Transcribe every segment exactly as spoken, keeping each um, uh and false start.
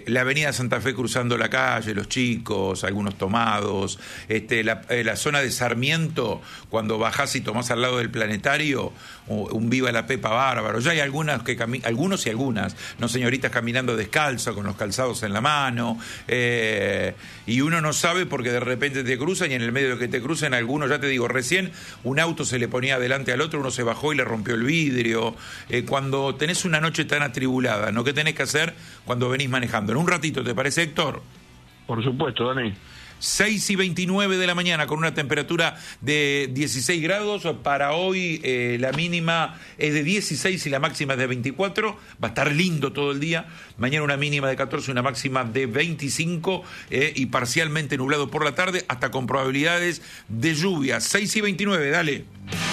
la avenida Santa Fe cruzando la calle, los chicos, algunos tomados, este, la, eh, la zona de Sarmiento, cuando bajás y tomás al lado del Planetario, un Viva la Pepa bárbaro. Ya hay algunas que cami- algunos y algunas, no señoritas caminando descalzo, con los calzados en la mano, eh, y uno no sabe porque de repente te cruzan y en el medio de lo que te cruzan algunos, ya te digo, recién un auto se le ponía adelante al otro, uno se bajó y le rompió el vidrio. Eh, cuando tenés una noche tan atribulada, ¿no? ¿Qué tenés que hacer cuando venís manejando? En un ratito, ¿te parece, Héctor? Por supuesto, Dani. seis y veintinueve de la mañana con una temperatura de dieciséis grados. Para hoy eh, la mínima es de dieciséis y la máxima es de veinticuatro. Va a estar lindo todo el día. Mañana una mínima de catorce, una máxima de veinticinco eh, y parcialmente nublado por la tarde, hasta con probabilidades de lluvia. seis y veintinueve, dale.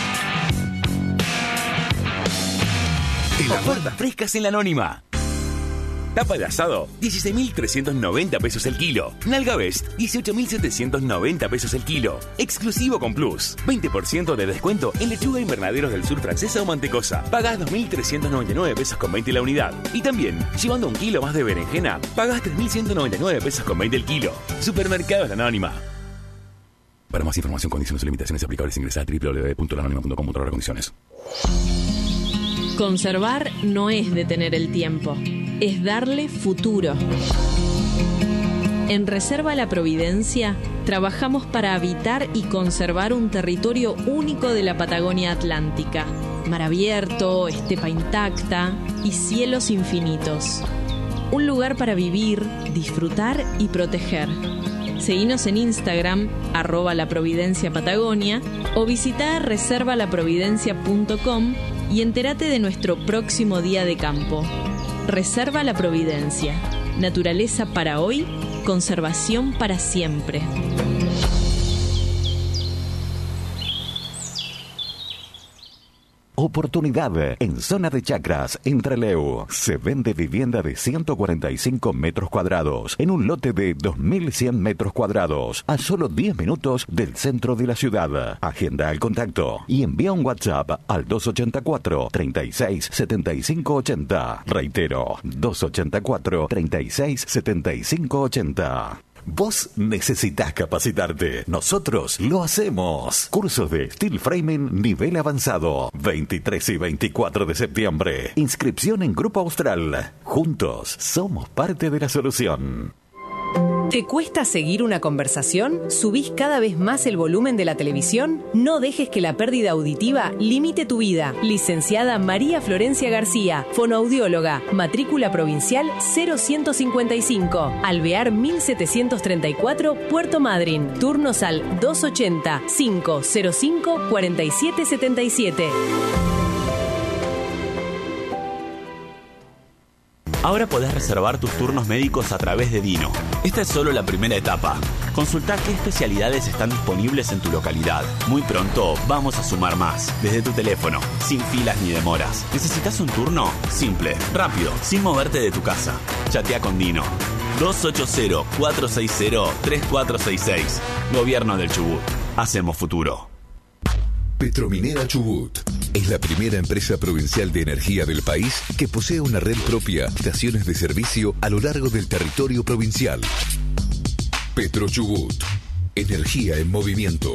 Ofertas frescas en la Anónima. Tapa de asado, dieciséis mil trescientos noventa pesos el kilo. Nalga Best, dieciocho mil setecientos noventa pesos el kilo. Exclusivo con Plus. veinte por ciento de descuento en lechuga invernaderos del sur francesa o mantecosa. Pagás dos mil trescientos noventa y nueve pesos con veinte la unidad. Y también, llevando un kilo más de berenjena, pagás tres mil ciento noventa y nueve pesos con veinte el kilo. Supermercados La Anónima. Para más información, condiciones y limitaciones aplicables, ingresa a doble u doble u doble u punto la anónima punto com punto a r condiciones. Conservar no es detener el tiempo, es darle futuro. En Reserva La Providencia trabajamos para habitar y conservar un territorio único de la Patagonia Atlántica. Mar abierto, estepa intacta y cielos infinitos. Un lugar para vivir, disfrutar y proteger. Seguinos en Instagram, arroba La Providencia Patagonia, o visita reserva la providencia punto com y entérate de nuestro próximo día de campo. Reserva La Providencia. Naturaleza para hoy, conservación para siempre. Oportunidad en zona de Chacras, en Trelew. Se vende vivienda de ciento cuarenta y cinco metros cuadrados en un lote de dos mil cien metros cuadrados a solo diez minutos del centro de la ciudad. Agenda el contacto y envía un WhatsApp al dos ochenta y cuatro, treinta y seis, setenta y cinco ochenta. Reitero, dos ochenta y cuatro, treinta y seis, setenta y cinco ochenta. Vos necesitas capacitarte. Nosotros lo hacemos. Cursos de Steel Framing nivel avanzado. veintitrés y veinticuatro de septiembre. Inscripción en Grupo Austral. Juntos somos parte de la solución. ¿Te cuesta seguir una conversación? ¿Subís cada vez más el volumen de la televisión? No dejes que la pérdida auditiva limite tu vida. Licenciada María Florencia García, fonoaudióloga, matrícula provincial cero ciento cincuenta y cinco, Alvear mil setecientos treinta y cuatro, Puerto Madryn. Turnos al dos ochenta, cinco cero cinco, cuarenta y siete setenta y siete. Ahora podés reservar tus turnos médicos a través de Dino. Esta es solo la primera etapa. Consultá qué especialidades están disponibles en tu localidad. Muy pronto vamos a sumar más, desde tu teléfono, sin filas ni demoras. ¿Necesitas un turno? Simple, rápido, sin moverte de tu casa. Chatea con Dino. dos ocho cero, cuatro seis cero, tres cuatro seis seis. Gobierno del Chubut. Hacemos futuro. Petrominera Chubut es la primera empresa provincial de energía del país que posee una red propia de estaciones de servicio a lo largo del territorio provincial. Petro Chubut, energía en movimiento.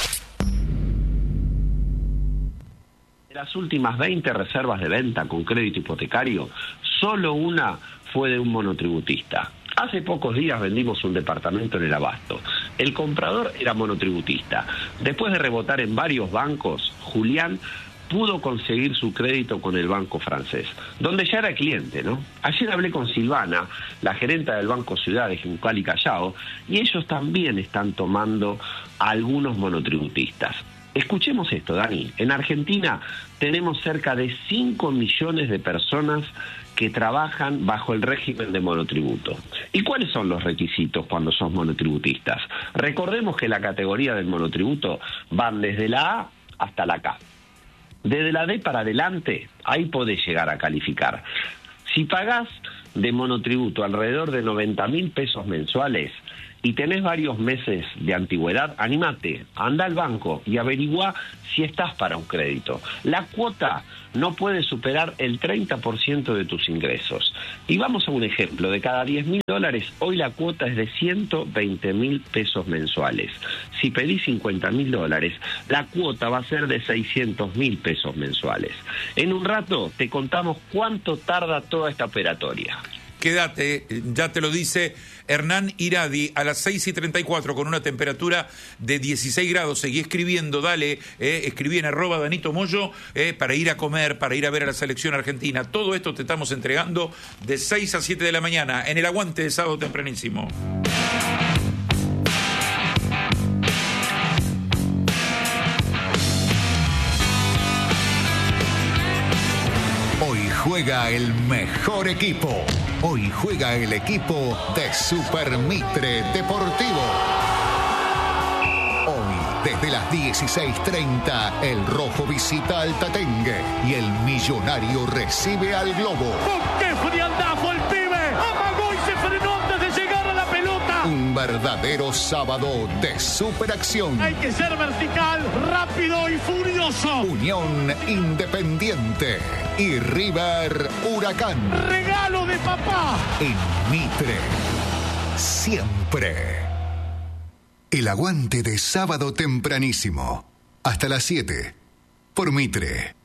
De las últimas veinte reservas de venta con crédito hipotecario, solo una fue de un monotributista. Hace pocos días vendimos un departamento en el Abasto. El comprador era monotributista. Después de rebotar en varios bancos, Julián pudo conseguir su crédito con el banco francés, donde ya era cliente, ¿no? Ayer hablé con Silvana, la gerenta del Banco Ciudad de Juncal y Callao, y ellos también están tomando a algunos monotributistas. Escuchemos esto, Dani. En Argentina tenemos cerca de cinco millones de personas que trabajan bajo el régimen de monotributo. ¿Y cuáles son los requisitos cuando sos monotributistas? Recordemos que la categoría del monotributo van desde la A hasta la K. Desde la D para adelante, ahí podés llegar a calificar. Si pagás de monotributo alrededor de noventa mil pesos mensuales y tenés varios meses de antigüedad, anímate, anda al banco y averigua si estás para un crédito. La cuota no puede superar el treinta por ciento de tus ingresos. Y vamos a un ejemplo, de cada diez mil dólares, hoy la cuota es de ciento veinte mil pesos mensuales. Si pedís cincuenta mil dólares, la cuota va a ser de seiscientos mil pesos mensuales. En un rato te contamos cuánto tarda toda esta operatoria. Quédate, ya te lo dice Hernán Iradi, a las seis y treinta y cuatro con una temperatura de dieciséis grados. Seguí escribiendo, dale, eh, escribí en arroba Danito Moyo eh, para ir a comer, para ir a ver a la selección argentina. Todo esto te estamos entregando de seis a siete de la mañana en el aguante de Sábado Tempranísimo. Hoy juega el mejor equipo. Hoy juega el equipo de Super Mitre Deportivo. Hoy, desde las dieciséis treinta, el Rojo visita al Tatengue y el Millonario recibe al Globo. ¡Qué frialdad fue el pibe! ¡Amagó y se frenó antes de llegar a la pelota! Un verdadero sábado de superacción. Hay que ser vertical, rápido y furioso. Unión Independiente y River Huracán. ¡Regalo de papá! En Mitre, siempre. El aguante de Sábado Tempranísimo. Hasta las siete. Por Mitre.